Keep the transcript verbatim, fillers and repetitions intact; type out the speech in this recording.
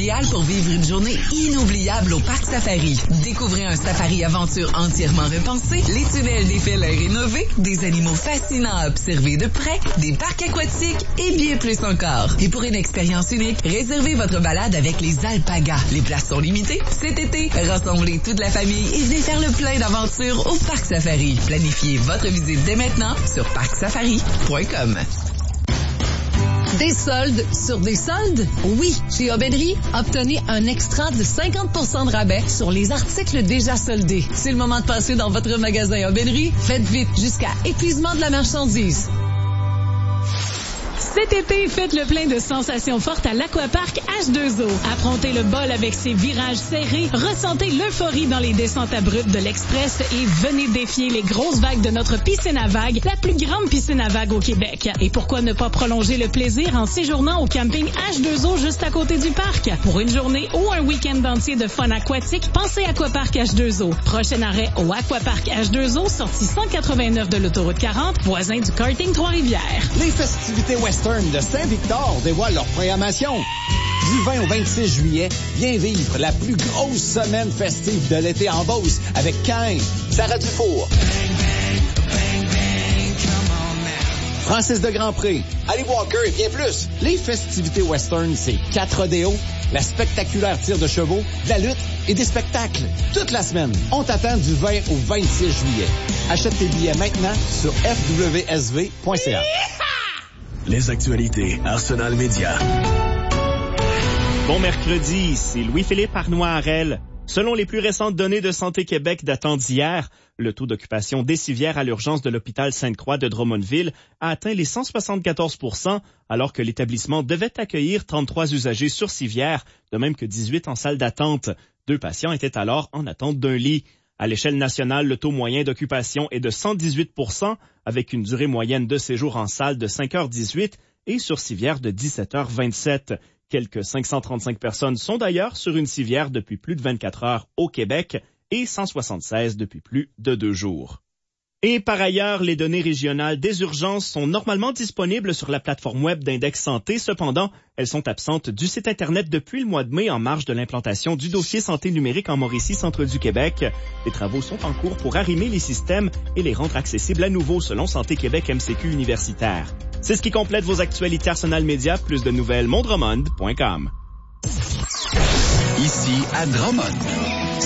idéal pour vivre une journée inoubliable au Parc Safari. Découvrez un safari aventure entièrement repensé, les tunnels des félins rénovés, des animaux fascinants à observer de près, des parcs aquatiques et bien plus encore. Et pour une expérience unique, réservez votre balade avec les alpagas. Les places sont limitées. Cet été, rassemblez toute la famille et venez faire le plein d'aventures au Parc Safari. Planifiez votre visite dès maintenant sur parc safari point com. Des soldes sur des soldes? Oui, chez Aubainerie, obtenez un extra de cinquante pour cent de rabais sur les articles déjà soldés. C'est le moment de passer dans votre magasin Aubainerie. Faites vite jusqu'à épuisement de la marchandise. Cet été, faites le plein de sensations fortes à l'Aquapark H deux O. Affrontez le bol avec ses virages serrés, ressentez l'euphorie dans les descentes abruptes de l'Express et venez défier les grosses vagues de notre piscine à vagues, la plus grande piscine à vagues au Québec. Et pourquoi ne pas prolonger le plaisir en séjournant au camping H deux O juste à côté du parc? Pour une journée ou un week-end entier de fun aquatique, pensez Aquapark H deux O. Prochain arrêt au Aquapark H deux O, sortie cent quatre-vingt-neuf de l'autoroute quarante, voisin du karting Trois-Rivières. Les festivités Western de Saint-Victor dévoilent leur programmation. Du vingt au vingt-six juillet, viens vivre la plus grosse semaine festive de l'été en Beauce avec Cain, Sarah Dufour, Francis de Grandpré, Ali Walker et bien plus. Les festivités western, c'est quatre rodéos, la spectaculaire tire de chevaux, de la lutte et des spectacles. Toute la semaine. On t'attend du vingt au vingt-six juillet. Achète tes billets maintenant sur f w s v point c a. Les actualités Arsenal Média. Bon mercredi, c'est Louis-Philippe Arnois-Harel. Selon les plus récentes données de Santé Québec datant d'hier, le taux d'occupation des civières à l'urgence de l'hôpital Sainte-Croix de Drummondville a atteint les cent soixante-quatorze pour cent, alors que l'établissement devait accueillir trente-trois usagers sur civière, de même que dix-huit en salle d'attente. Deux patients étaient alors en attente d'un lit. À l'échelle nationale, le taux moyen d'occupation est de cent dix-huit pour cent, avec une durée moyenne de séjour en salle de cinq heures dix-huit et sur civière de dix-sept heures vingt-sept. Quelques cinq cent trente-cinq personnes sont d'ailleurs sur une civière depuis plus de vingt-quatre heures au Québec et cent soixante-seize depuis plus de deux jours. Et par ailleurs, les données régionales des urgences sont normalement disponibles sur la plateforme web d'Index Santé. Cependant, elles sont absentes du site Internet depuis le mois de mai en marge de l'implantation du dossier santé numérique en Mauricie, centre du Québec. Les travaux sont en cours pour arrimer les systèmes et les rendre accessibles à nouveau selon Santé Québec M C Q Universitaire. C'est ce qui complète vos actualités Arsenal Média. Plus de nouvelles, mondromond point com. Ici à Drummond.